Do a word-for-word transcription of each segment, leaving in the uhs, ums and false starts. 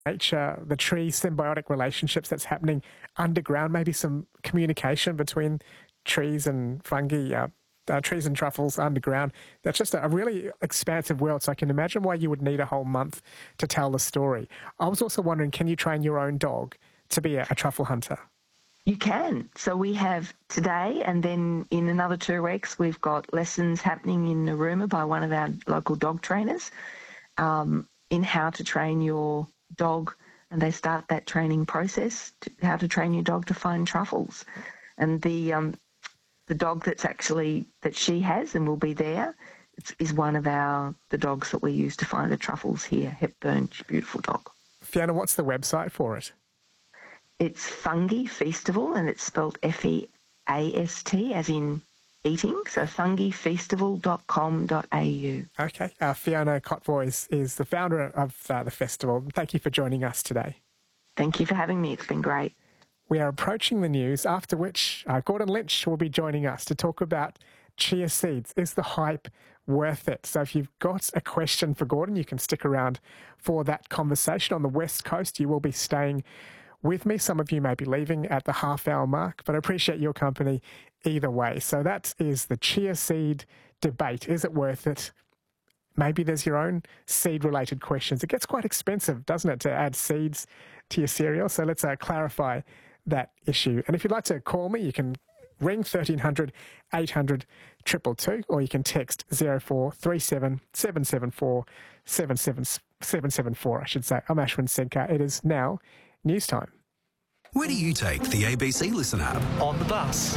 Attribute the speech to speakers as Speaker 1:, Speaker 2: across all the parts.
Speaker 1: nature, the tree symbiotic relationships that's happening underground, maybe some communication between trees and fungi, uh, uh, trees and truffles underground. That's just a, a really expansive world, so I can imagine why you would need a whole month to tell the story. I was also wondering, can you train your own dog to be a, a truffle hunter?
Speaker 2: You can. So we have today, and then in another two weeks, we've got lessons happening in Narooma by one of our local dog trainers um, in how to train your dog, and they start that training process, to how to train your dog to find truffles. And the um, the dog that's actually, that she has and will be there, it's, is one of our, the dogs that we use to find the truffles here, Hepburn. She's a beautiful dog.
Speaker 1: Fiona, what's the website for it?
Speaker 2: It's Fungi Feastival, and it's spelled F E A S T, as in eating, so fungi feastival dot com dot a u.
Speaker 1: Okay. Uh, Fiona Kotvoy is, is the founder of uh, the festival. Thank you for joining us today.
Speaker 2: Thank you for having me. It's been great.
Speaker 1: We are approaching the news, after which uh, Gordon Lynch will be joining us to talk about chia seeds. Is the hype worth it? So if you've got a question for Gordon, you can stick around for that conversation. On the West Coast, you will be staying with me. Some of you may be leaving at the half hour mark, but I appreciate your company either way. So that is the chia seed debate. Is it worth it? Maybe there's your own seed-related questions. It gets quite expensive, doesn't it, to add seeds to your cereal? So let's uh, clarify that issue. And if you'd like to call me, you can ring thirteen hundred, eight hundred, two two two, or you can text zero four three seven, seven seven four, seven seven seven four, I should say. I'm Ashwin Senkar. It is now news time.
Speaker 3: Where do you take the A B C Listen app?
Speaker 4: On the bus.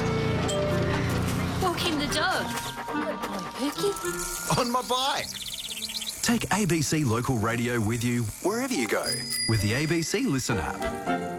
Speaker 5: Walking the dog. On Pookie.
Speaker 3: On my bike. Take A B C Local Radio with you wherever you go with the A B C Listen app.